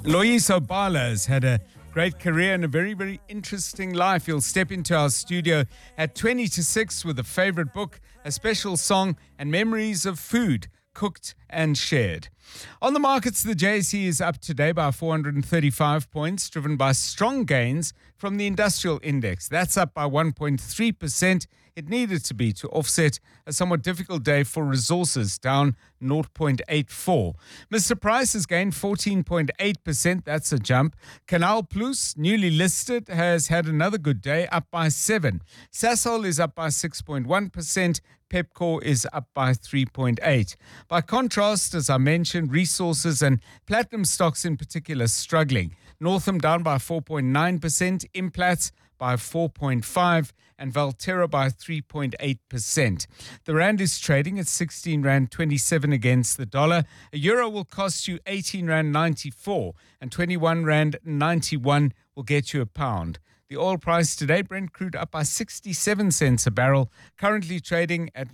Loyiso Bala has had a great career and a very, very interesting life. He'll step into our studio at 20 to 6 with a favorite book, a special song, and memories of food cooked and shared. On the markets, the JSE is up today by 435 points, driven by strong gains from the industrial index. That's up by 1.3%. It needed to be to offset a somewhat difficult day for resources, down 0.84. Mr. Price has gained 14.8%. That's a jump. Canal Plus, newly listed, has had another good day, up by 7. Sasol is up by 6.1%. Pepkor is up by 3.8. By contrast, as I mentioned, resources and platinum stocks in particular struggling. Northam down by 4.9%, Implats by 4.5%, and Valterra by 3.8%. The rand is trading at 16 rand 27 against the dollar. A euro will cost you 18 rand 94, and 21 rand 91 will get you a pound. The oil price today, Brent crude up by 67 cents a barrel, currently trading at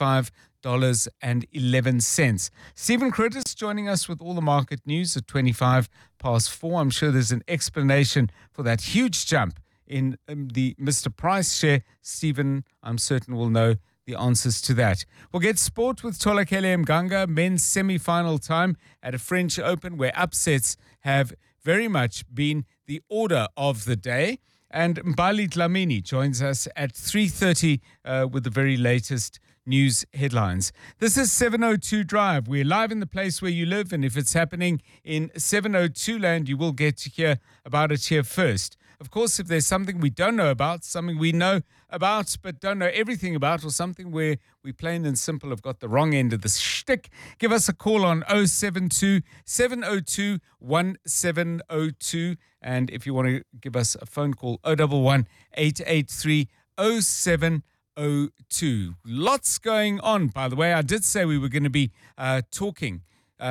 $95.11. Stephen Critters joining us with all the market news at 25 past 4. I'm sure there's an explanation for that huge jump in the Mr. Price share. Stephen, I'm certain, will know the answers to that. We'll get sport with Tolakele Mganga, men's semi-final time at a French Open where upsets have very much been the order of the day. And Mbali Dlamini joins us at 3:30 with the very latest news headlines. This is 702 Drive. We're live in the place where you live, and if it's happening in 702 land, you will get to hear about it here first. Of course, if there's something we don't know about, something we know about but don't know everything about, or something where we plain and simple have got the wrong end of the shtick, give us a call on 072 702 1702. And if you want to give us a phone call, 011 883 0702. Lots going on, by the way. I did say we were going to be talking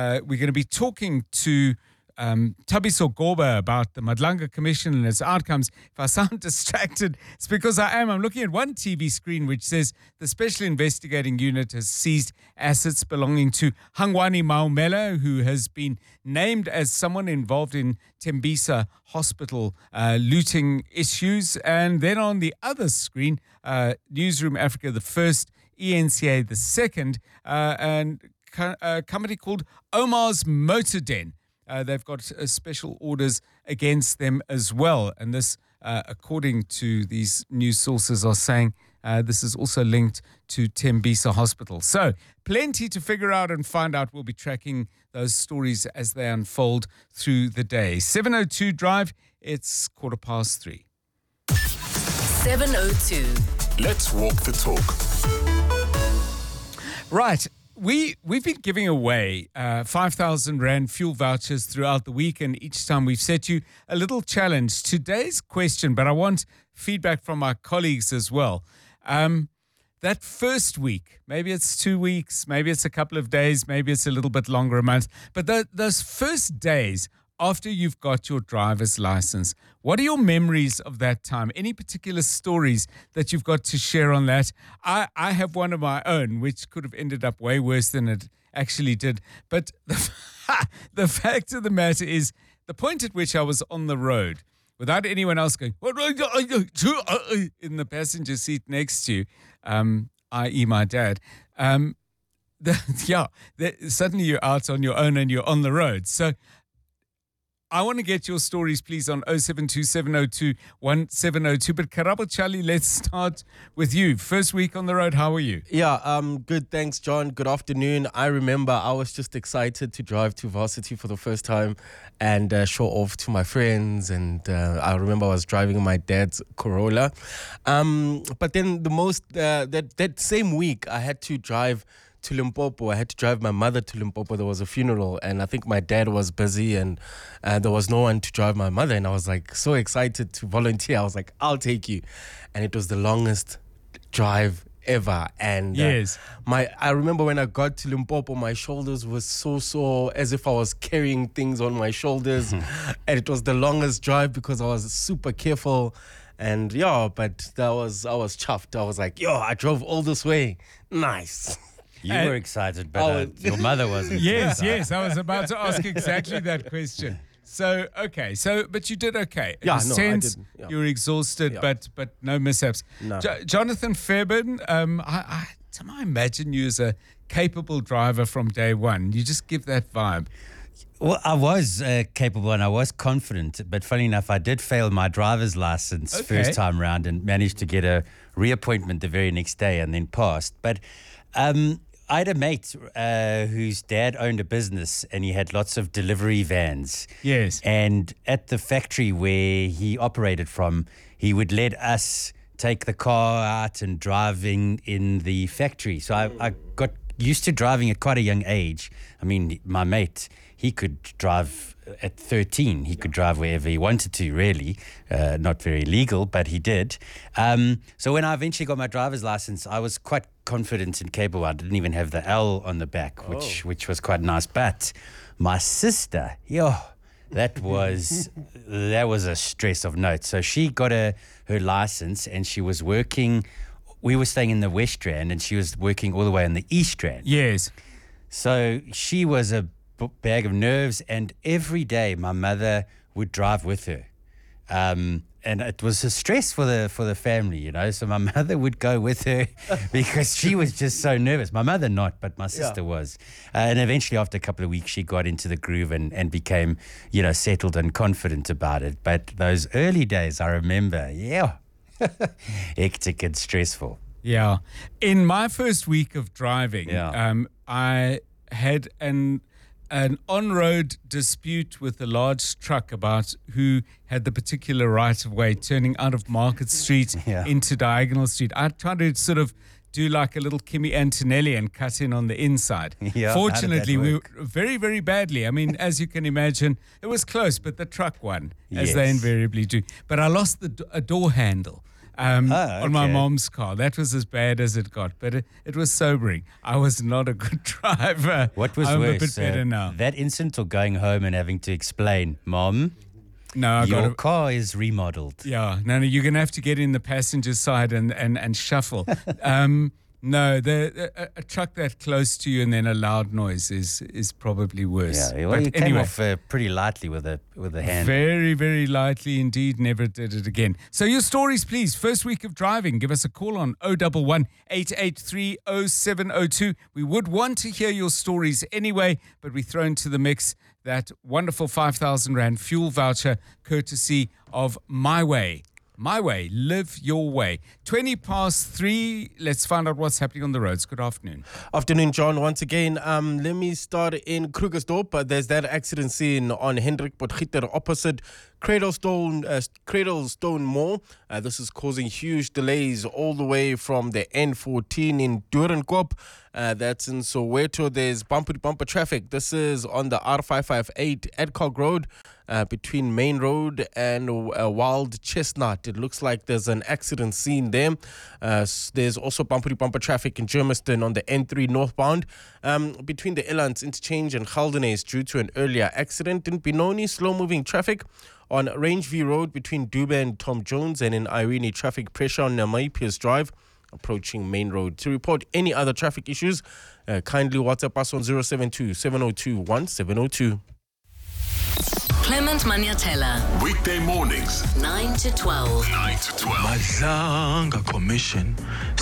to Thabiso Goba about the Madlanga Commission and its outcomes. If I sound distracted, it's because I am. I'm looking at one TV screen which says the Special Investigating Unit has seized assets belonging to Hangwani Maumela, who has been named as someone involved in Tembisa Hospital looting issues. And then on the other screen, Newsroom Africa the first, ENCA the second, and a company called Omar's Motor Den. They've got special orders against them as well. And this, according to these news sources, are saying this is also linked to Tembisa Hospital. So plenty to figure out and find out. We'll be tracking those stories as they unfold through the day. 702 Drive, it's 3:15. 702. Let's walk the talk. Right. We've been giving away 5,000 Rand fuel vouchers throughout the week, and each time we've set you a little challenge. Today's question, but I want feedback from my colleagues as well. That first week, maybe it's 2 weeks, maybe it's a couple of days, maybe it's a little bit longer, a month, but those first days after you've got your driver's license, what are your memories of that time? Any particular stories that you've got to share on that? I have one of my own, which could have ended up way worse than it actually did. But the fact of the matter is, the point at which I was on the road, without anyone else going, in the passenger seat next to you, i.e. my dad, suddenly you're out on your own and you're on the road. So I want to get your stories, please, on 072 702 1702. But Karabo Chali, let's start with you. First week on the road, how are you? Yeah, good. Thanks, John. Good afternoon. I remember I was just excited to drive to Varsity for the first time and show off to my friends. And I remember I was driving my dad's Corolla. But then that same week, I had to drive to Limpopo. I had to drive my mother to Limpopo. There was a funeral, and I think my dad was busy, and there was no one to drive my mother. And I was like so excited to volunteer. I was like, I'll take you. And it was the longest drive ever. And yes, I remember when I got to Limpopo, my shoulders were so sore, as if I was carrying things on my shoulders. And it was the longest drive because I was super careful. And but I was chuffed. I was like, I drove all this way. Nice. You were excited, but your mother wasn't. Yes, I was about to ask exactly that question. But you did okay. Yeah, In a no, I sense, didn't. Yeah. you were exhausted, Yeah. but no mishaps. No. Jonathan Fairbairn, to my imagine you as a capable driver from day one. You just give that vibe. Well, I was capable and I was confident, but funny enough, I did fail my driver's license first time round and managed to get a reappointment the very next day and then passed. But I had a mate whose dad owned a business and he had lots of delivery vans. Yes. And at the factory where he operated from, he would let us take the car out and driving in the factory. So I got used to driving at quite a young age. I mean, my mate, he could drive at 13. He could drive wherever he wanted to, really. Not very legal, but he did. So when I eventually got my driver's license, I was quite confident and capable. I didn't even have the L on the back, which was quite nice. But my sister, that was a stress of note. So she got her license and she was working. We were staying in the West Rand and she was working all the way in the East Rand. Yes. So she was a bag of nerves, and every day my mother would drive with her. And it was a stress for the family, you know. So my mother would go with her because she was just so nervous. My mother not, but my sister was. And eventually, after a couple of weeks, she got into the groove and became, settled and confident about it. But those early days, I remember, hectic and stressful. Yeah. In my first week of driving, I had an on-road dispute with a large truck about who had the particular right-of-way turning out of Market Street into Diagonal Street. I tried to sort of do like a little Kimi Antonelli and cut in on the inside. Yeah, Fortunately, how did that we work? were very, very badly. I mean, as you can imagine, it was close, but the truck won, as they invariably do. But I lost a door handle. On my okay. mom's car. That was as bad as it got, but it was sobering. I was not a good driver. What was I'm worse, a bit better now. that incident or going home and having to explain, Mom, No, your car is remodeled? Yeah, no, you're going to have to get in the passenger side and shuffle. No, a truck that close to you and then a loud noise is probably worse. Yeah, well, But you came anyway, off pretty lightly with a hand. very, very lightly indeed. Never did it again. So your stories, please. First week of driving. Give us a call on 011 883 0702. We would want to hear your stories anyway, but we throw into the mix that wonderful 5,000 Rand fuel voucher courtesy of My Way. My Way, live your way. 3:20. Let's find out what's happening on the roads. Good afternoon. Afternoon, John. Once again, let me start in Krugersdorp. There's that accident scene on Hendrik Potgieter opposite Cradlestone Mall. This is causing huge delays all the way from the N14 in Doornkop. That's in Soweto. There's bumper-to-bumper traffic. This is on the R558 Adcock Road between Main Road and Wild Chestnut. It looks like there's an accident scene there. There's also bumper-to-bumper traffic in Germiston on the N3 northbound between the Elands Interchange and Geldenes due to an earlier accident. In Benoni, slow-moving traffic on Rangeview Road between Dube and Tom Jones, and in Irene, traffic pressure on Namaipius Drive approaching Main Road. To report any other traffic issues, kindly WhatsApp us on 072 702 1702. Clement Maniatella, Weekday mornings, 9 to 12. 9 to 12. Madlanga Commission